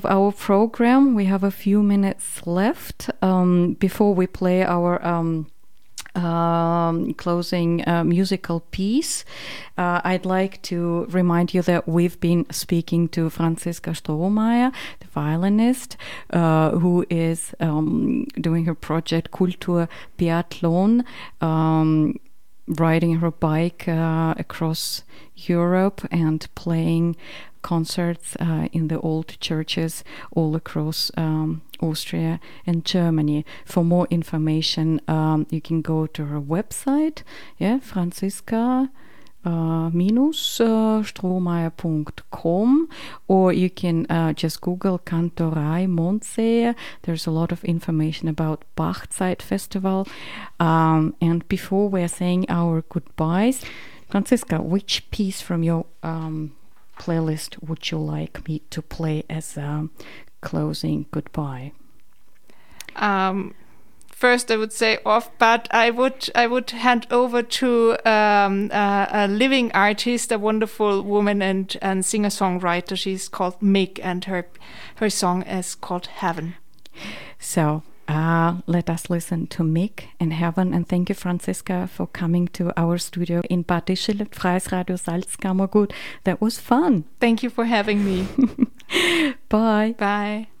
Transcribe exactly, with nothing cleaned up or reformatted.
Our program, we have a few minutes left um, before we play our um, um, closing uh, musical piece. Uh, I'd like to remind you that we've been speaking to Franziska Strohmayer, the violinist, uh, who is um, doing her project Kultur Biathlon, um, riding her bike uh, across Europe and playing concerts uh, in the old churches all across um, Austria and Germany. For more information, um, you can go to her website, yeah, Franziska uh, minus uh, strohmayer dot com, or you can uh, just Google Kantorei Mondsee. There's a lot of information about Bachzeit Festival. Um, and before we're saying our goodbyes, Franziska, which piece from your um, playlist would you like me to play as a closing goodbye? Um, first, I would say off, but I would I would hand over to um, uh, a living artist, a wonderful woman and and singer songwriter. She's called Mick, and her her song is called Heaven. So. Uh, let us listen to Mick and Heaven, and thank you, Franziska, for coming to our studio in Bad Ischl, Freies Radio Salzkammergut. That was fun. Thank you for having me. Bye. Bye.